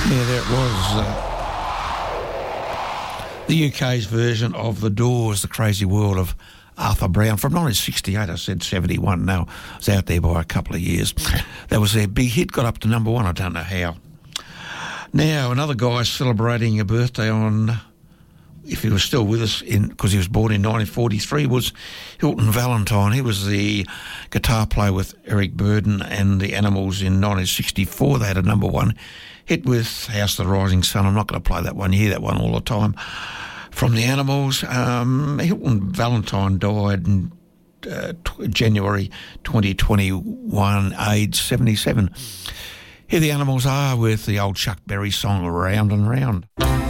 Yeah, there it was. The UK's version of The Doors, The Crazy World of Arthur Brown from 1968. I said 71 now. It's out there by a couple of years. That was their big hit, got up to number one. I don't know how. Now, another guy celebrating a birthday on, if he was still with us, because he was born in 1943, was Hilton Valentine. He was the guitar player with Eric Burdon and the Animals in 1964. They had a number one hit with House of the Rising Sun. I'm not going to play that one. You hear that one all the time from the Animals. Hilton Valentine died in January 2021, aged 77. Here the Animals are with the old Chuck Berry song, Round and Round.